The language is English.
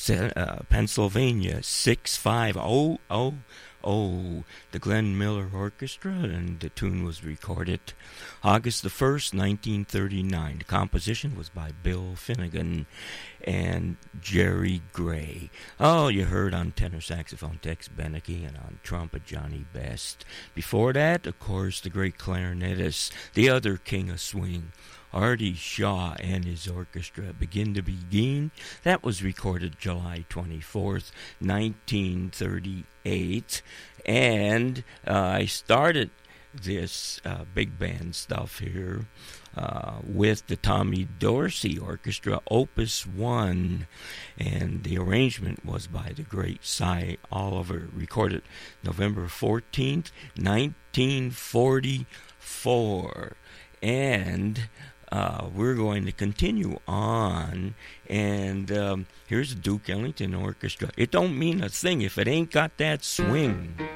Pennsylvania, 6500. The Glenn Miller Orchestra, and the tune was recorded August the 1st, 1939. The composition was by Bill Finnegan and Jerry Gray. Oh, you heard on tenor saxophone Tex Beneke and on trumpet Johnny Best. Before that, of course, the great clarinetist, the other king of swing, Artie Shaw and his orchestra, Begin to Begin. That was recorded July 24th, 1938. And I started this big band stuff here with the Tommy Dorsey Orchestra, Opus 1. And the arrangement was by the great Cy Oliver, recorded November 14th, 1944. And we're going to continue on, and here's the Duke Ellington Orchestra. It don't mean a thing if it ain't got that swing.